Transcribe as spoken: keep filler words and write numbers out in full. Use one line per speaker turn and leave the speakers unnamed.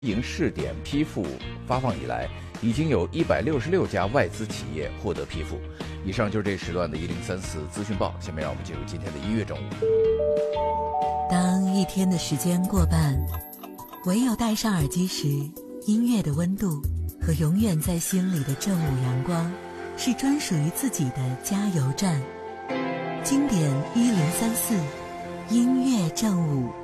营试点批复发放以来，已经有一百六十六家外资企业获得批复。以上就是这时段的一零三四资讯报，下面让我们进入今天的音乐正午。
当一天的时间过半，唯有戴上耳机时，音乐的温度和永远在心里的正午阳光，是专属于自己的加油站。经典一零三四，音乐正午。